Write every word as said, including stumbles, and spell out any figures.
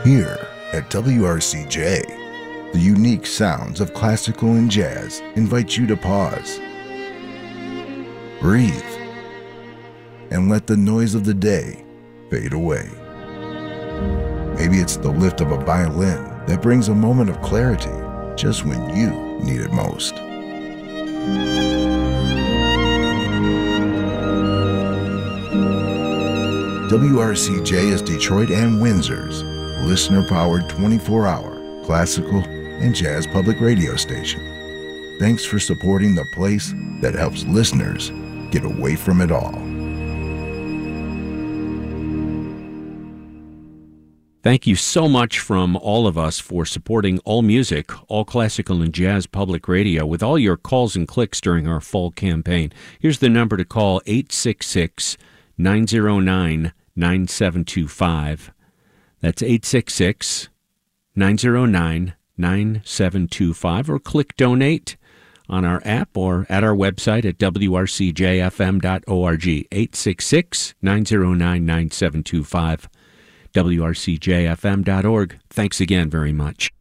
Here at W R C J, the unique sounds of classical and jazz invite you to pause, breathe, and let the noise of the day fade away. Maybe it's the lift of a violin that brings a moment of clarity just when you need it most. W R C J is Detroit and Windsor's listener-powered twenty-four hour classical and jazz public radio station. Thanks for supporting the place that helps listeners get away from it all. Thank you so much from all of us for supporting All Music, All Classical and Jazz Public Radio with all your calls and clicks during our fall campaign. Here's the number to call, eight six six, nine zero nine, nine seven two five. That's eight six six, nine zero nine, nine seven two five, or click donate on our app or at our website at w r c j f m dot org, eight six six, nine zero nine, nine seven two five. w r c j f m dot org. Thanks again very much.